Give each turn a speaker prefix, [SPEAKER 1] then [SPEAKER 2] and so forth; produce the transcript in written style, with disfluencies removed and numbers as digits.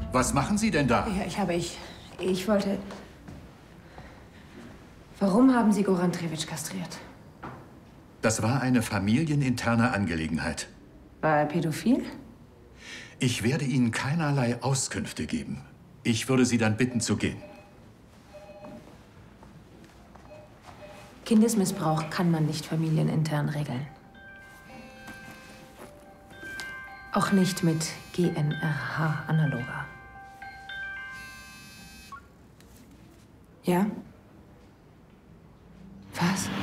[SPEAKER 1] Was machen Sie denn da?
[SPEAKER 2] Ja, ich wollte... Warum haben Sie Goran Trevic kastriert?
[SPEAKER 1] Das war eine familieninterne Angelegenheit.
[SPEAKER 2] War er pädophil?
[SPEAKER 1] Ich werde Ihnen keinerlei Auskünfte geben. Ich würde Sie dann bitten zu gehen.
[SPEAKER 2] Kindesmissbrauch kann man nicht familienintern regeln. Auch nicht mit GNRH-Analoga. Ja? Was?